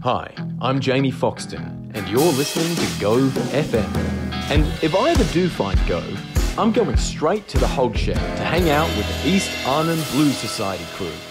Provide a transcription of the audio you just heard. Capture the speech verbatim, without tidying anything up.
Hi, I'm Jamie Foxton, and you're listening to Go F M. And if I ever do find Go, I'm going straight to the Hog Shed to hang out with the East Arnhem Blues Society crew.